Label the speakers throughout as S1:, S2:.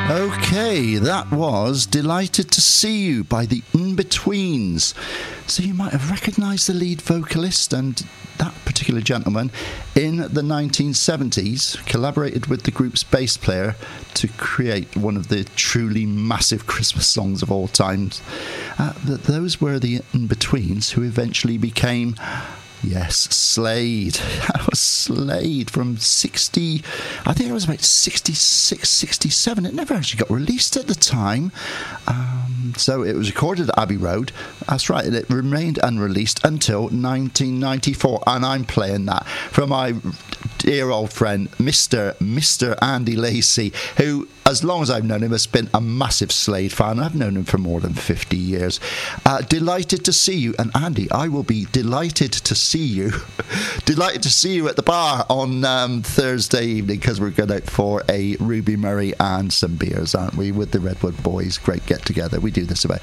S1: Okay, that was Delighted to See You by the In-Betweens. So you might have recognised the lead vocalist, and that particular gentleman in the 1970s collaborated with the group's bass player to create one of the truly massive Christmas songs of all time. Those were the In-Betweens, who eventually became... Yes, Slade. That was Slade from 60... I think it was about 66, 67. It never actually got released at the time. So it was recorded at Abbey Road. That's right. And it remained unreleased until 1994. And I'm playing that from my dear old friend, Mr. Andy Lacey, who... as long as I've known him, has been a massive Slade fan. I've known him for more than 50 years. Delighted to see you. And Andy, I will be delighted to see you. Delighted to see you at the bar on Thursday evening, because we're going out for a Ruby Murray and some beers, aren't we, with the Redwood Boys. Great get together. We do this about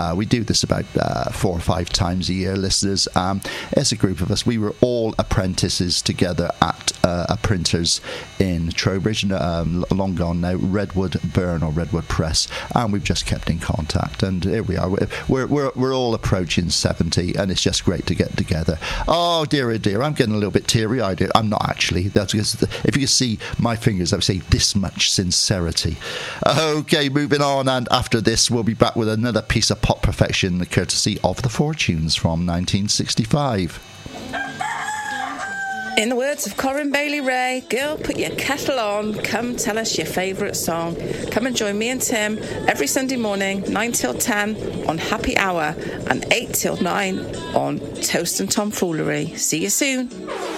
S1: 4 or 5 times a year, listeners. As a group of us, we were all apprentices together at a printers in Trowbridge, long gone now, Redwood Burn or Redwood Press, and we've just kept in contact, and here we are. We're all approaching 70, and it's just great to get together. Oh dear, oh dear, I'm getting a little bit teary-eyed. I'm not actually. That's because if you can see my fingers, I would say this much sincerity. Okay, moving on, and after this we'll be back with another piece of pop perfection, courtesy of the Fortunes from 1965.
S2: In the words of Corinne Bailey Ray, girl, put your kettle on, come tell us your favourite song. Come and join me and Tim every Sunday morning, 9 till 10 on Happy Hour and 8 till 9 on Toast and Tomfoolery. See you soon.